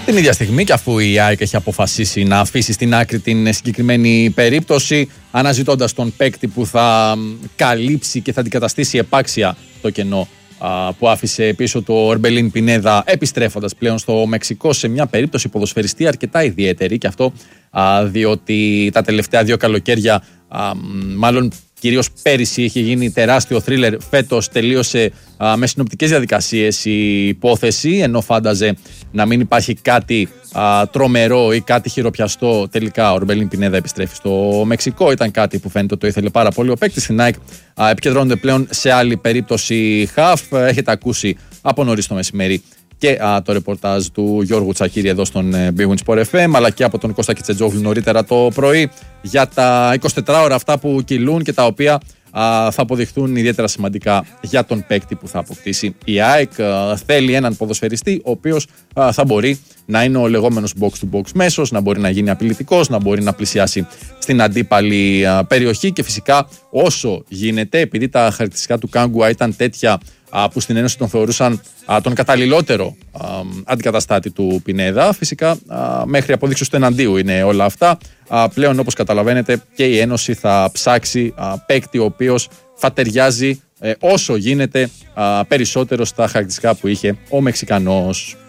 Την ίδια στιγμή, και αφού η ΑΕΚ έχει αποφασίσει να αφήσει στην άκρη την συγκεκριμένη περίπτωση, αναζητώντας τον παίκτη που θα καλύψει και θα αντικαταστήσει επάξια το κενό που άφησε πίσω το Ορμπελίν Πινέδα, επιστρέφοντας πλέον στο Μεξικό σε μια περίπτωση ποδοσφαιριστή αρκετά ιδιαίτερη, και αυτό διότι τα τελευταία 2 καλοκαίρια, μάλλον κυρίως πέρυσι, είχε γίνει τεράστιο θρίλερ. Φέτος τελείωσε με συνοπτικές διαδικασίες η υπόθεση, ενώ φάνταζε να μην υπάρχει κάτι τρομερό ή κάτι χειροπιαστό. Τελικά ο Ορμπελίν Πινέδα επιστρέφει στο Μεξικό. Ήταν κάτι που φαίνεται το ήθελε πάρα πολύ ο παίκτης. Στην ΑΕΚ επικεντρώνονται πλέον σε άλλη περίπτωση χαφ. Έχετε ακούσει από νωρίς το μεσημέρι και το ρεπορτάζ του Γιώργου Τσακίρη εδώ στον Big Win Sport FM, αλλά και από τον Κώστα Κιτσετζόγλου νωρίτερα το πρωί, για τα 24 ώρα αυτά που κυλούν και τα οποία θα αποδειχθούν ιδιαίτερα σημαντικά για τον παίκτη που θα αποκτήσει η ΑΕΚ. Θέλει έναν ποδοσφαιριστή ο οποίος θα μπορεί να είναι ο λεγόμενος box-to-box μέσος, να μπορεί να γίνει απειλητικός, να μπορεί να πλησιάσει στην αντίπαλη περιοχή, και φυσικά όσο γίνεται, επειδή τα χαρακτηριστικά του Κάγκουα ήταν τέτοια που στην Ένωση τον θεωρούσαν τον καταλληλότερο αντικαταστάτη του Πινέδα, φυσικά μέχρι αποδείξεις του εναντίου είναι όλα αυτά. Πλέον, όπως καταλαβαίνετε, και η Ένωση θα ψάξει παίκτη ο οποίος θα ταιριάζει όσο γίνεται περισσότερο στα χαρακτηριστικά που είχε ο Μεξικανός.